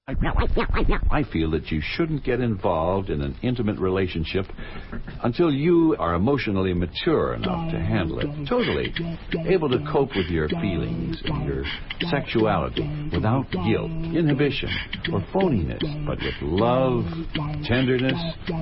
I feel that you shouldn't get involved in an intimate relationship until you are emotionally mature enough to handle it totally, able to cope with your feelings and your sexuality without guilt, inhibition, or phoniness, but with love, tenderness,